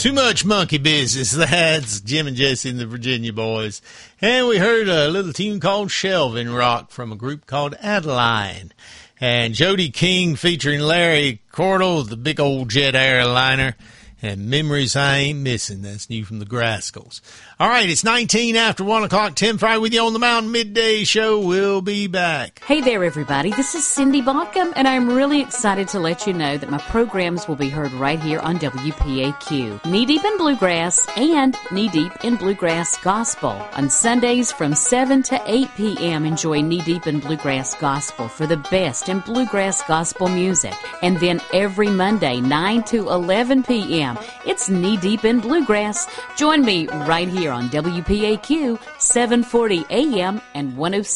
Too much monkey business. That's Jim and Jesse and the Virginia Boys. And we heard a little tune called Shelvin' Rock from a group called Adeline. And Jody King featuring Larry Cordell, the big old jet airliner. And Memories I Ain't Missing. That's new from the Grascals. All right, it's 19 after 1 o'clock. Tim Fry with you on the Mountain Midday Show. We'll be back. Hey there, everybody. This is Cindy Bauckham, and I'm really excited to let you know that my programs will be heard right here on WPAQ. Knee Deep in Bluegrass and Knee Deep in Bluegrass Gospel. On Sundays from 7 to 8 p.m., enjoy Knee Deep in Bluegrass Gospel for the best in bluegrass gospel music. And then every Monday, 9 to 11 p.m., it's Knee Deep in Bluegrass. Join me right here on WPAQ 740 AM and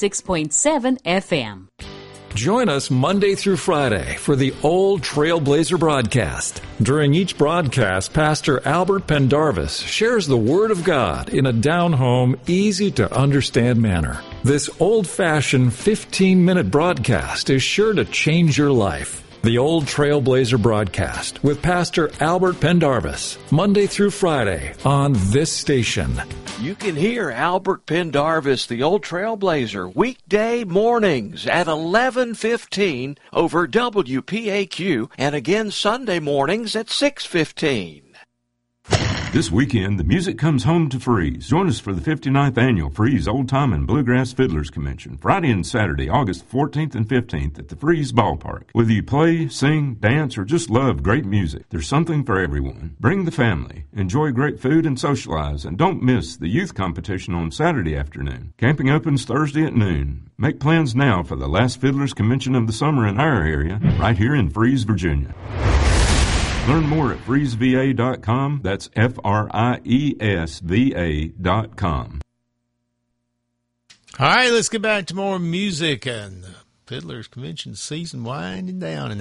106.7 FM. Join us Monday through Friday for the Old Trailblazer broadcast. During each broadcast, Pastor Albert Pendarvis shares the Word of God in a down-home, easy-to-understand manner. This old-fashioned 15-minute broadcast is sure to change your life. The Old Trailblazer broadcast with Pastor Albert Pendarvis, Monday through Friday on this station. You can hear Albert Pendarvis, the Old Trailblazer, weekday mornings at 11:15 over WPAQ, and again Sunday mornings at 6:15. This weekend, the music comes home to Freeze. Join us for the 59th Annual Freeze Old Time and Bluegrass Fiddlers Convention, Friday and Saturday, August 14th and 15th at the Freeze Ballpark. Whether you play, sing, dance, or just love great music, there's something for everyone. Bring the family, enjoy great food, and socialize, and don't miss the youth competition on Saturday afternoon. Camping opens Thursday at noon. Make plans now for the last Fiddlers Convention of the summer in our area, right here in Freeze, Virginia. Learn more at freezeva.com. That's FRIESVA.com. All right, let's get back to more music and the Fiddlers Convention season winding down.